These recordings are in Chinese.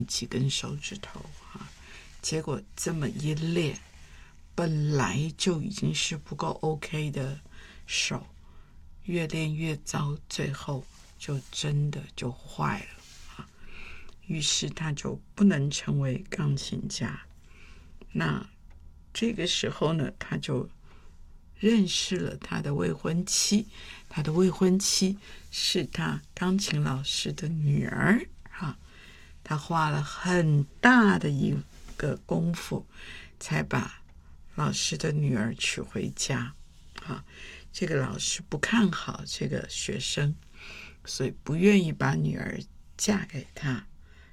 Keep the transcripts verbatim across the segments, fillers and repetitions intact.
几根手指头啊，结果这么一练，本来就已经是不够 OK 的手，越练越糟，最后就真的就坏了啊。于是他就不能成为钢琴家。那这个时候呢，他就认识了他的未婚妻，他的未婚妻是他钢琴老师的女儿哈。他花了很大的一个功夫，才把老师的女儿娶回家啊。这个老师不看好这个学生，所以不愿意把女儿嫁给他。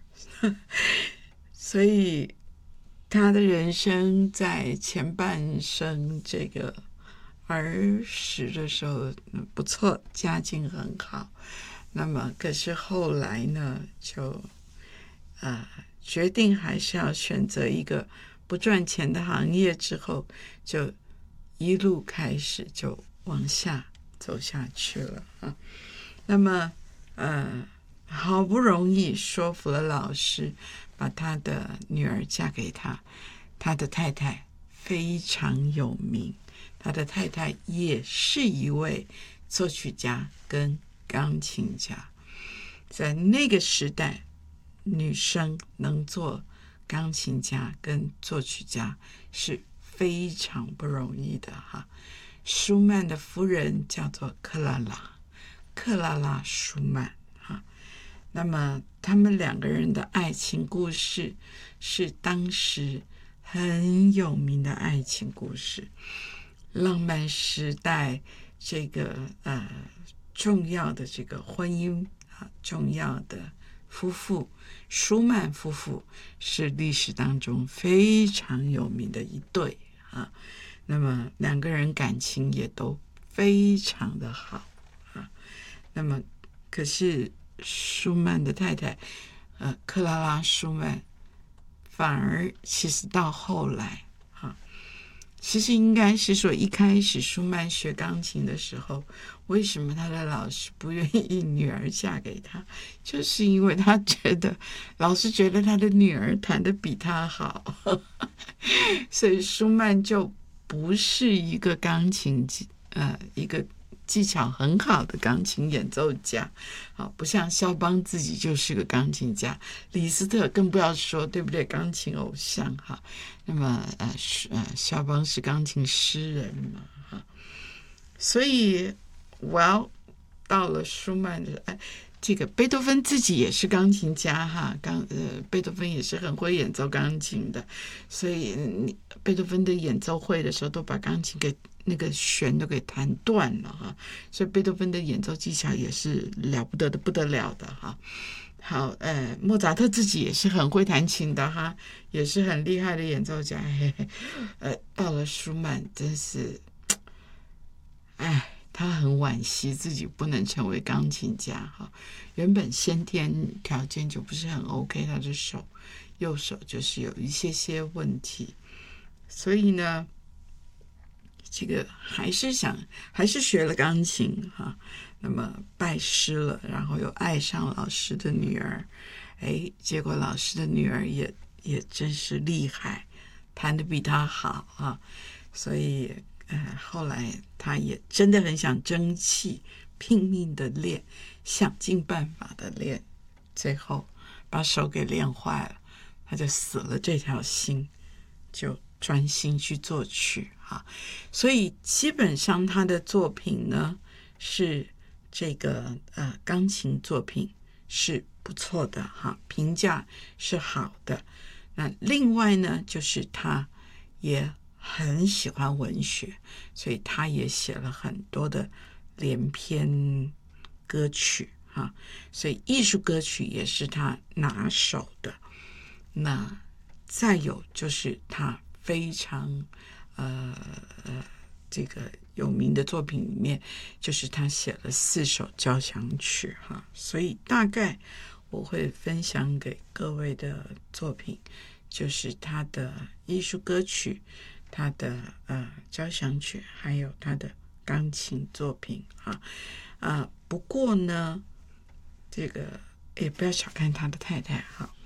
所以他的人生在前半生这个儿时的时候不错，家境很好。那么可是后来呢，就呃决定还是要选择一个不赚钱的行业，之后就一路开始就往下走下去了啊。那么呃好不容易说服了老师把他的女儿嫁给他，他的太太非常有名，他的太太也是一位作曲家跟钢琴家。在那个时代，女生能做钢琴家跟作曲家是非常不容易的哈。舒曼的夫人叫做克拉拉，克拉拉舒曼哈。那么他们两个人的爱情故事是当时很有名的爱情故事，浪漫时代这个呃重要的这个婚姻啊，重要的夫妇，舒曼夫妇是历史当中非常有名的一对啊。那么两个人感情也都非常的好啊。那么可是舒曼的太太呃克拉拉舒曼反而其实到后来啊，其实应该是说一开始舒曼学钢琴的时候，为什么他的老师不愿意女儿嫁给他，就是因为他觉得老师觉得他的女儿弹得比他好所以舒曼就不是一个钢琴呃一个技巧很好的钢琴演奏家，好，不像肖邦自己就是个钢琴家，李斯特更不要说，对不对？钢琴偶像哈。那么呃呃，肖邦是钢琴诗人嘛哈。所以我要到了舒曼的哎。这个贝多芬自己也是钢琴家哈，钢呃，贝多芬也是很会演奏钢琴的，所以贝多芬的演奏会的时候都把钢琴给那个弦都给弹断了哈，所以贝多芬的演奏技巧也是了不得的不得了的哈。好，呃，莫扎特自己也是很会弹琴的哈，也是很厉害的演奏家。嘿嘿，呃，到了舒曼真是，哎。他很惋惜自己不能成为钢琴家哈，原本先天条件就不是很 OK， 他的手右手就是有一些些问题，所以呢，这个还是想还是学了钢琴哈，那么拜师了，然后又爱上老师的女儿，哎，结果老师的女儿也也真是厉害，弹得比他好啊，所以。呃，后来他也真的很想争气，拼命的练，想尽办法的练，最后把手给练坏了，他就死了这条心，就专心去作曲啊。所以基本上他的作品呢，是这个呃钢琴作品是不错的哈，评价是好的。那另外呢，就是他也很喜欢文学，所以他也写了很多的连篇歌曲啊，所以艺术歌曲也是他拿手的。那再有就是他非常呃呃这个有名的作品里面，就是他写了四首交响曲哈，所以大概我会分享给各位的作品，就是他的艺术歌曲。他的呃交响曲，还有他的钢琴作品啊啊、呃，不过呢，这个也不要小看他的太太哈，